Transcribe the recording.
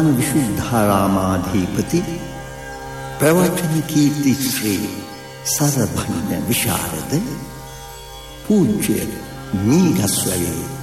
විශුද්ධාරාමාධිපති ප්‍රවචන කීර්ති ශ්‍රී සරභඤ්ඤ විශාරද පූජ්‍ය මීගස්වැලේ